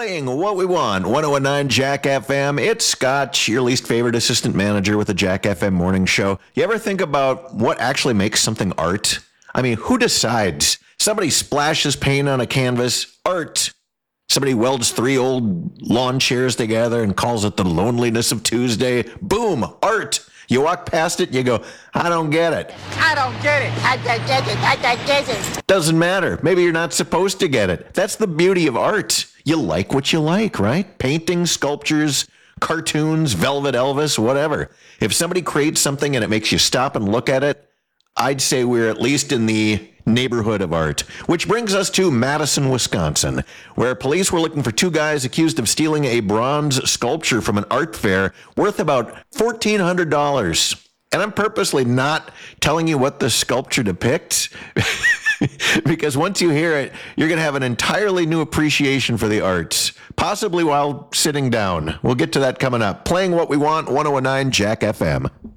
Playing what we want, 1019 Jack FM. It's Scott, your least favorite assistant manager with the Jack FM morning show. You ever think about what actually makes something art? I mean, who decides? Somebody splashes paint on a canvas, art. Somebody welds 3 old lawn chairs together and calls it the loneliness of Tuesday. Boom, art. You walk past it and you go, I don't get it. I don't get it. I don't get it. I don't get it. Doesn't matter. Maybe you're not supposed to get it. That's the beauty of art. You like what you like, right? Paintings, sculptures, cartoons, Velvet Elvis, whatever. If somebody creates something and it makes you stop and look at it, I'd say we're at least in the neighborhood of art. Which brings us to Madison, Wisconsin, where police were looking for 2 guys accused of stealing a bronze sculpture from an art fair worth about $1,400. And I'm purposely not telling you what the sculpture depicts because once you hear it, you're going to have an entirely new appreciation for the arts, possibly while sitting down. We'll get to that coming up. Playing what we want, 1019 Jack FM.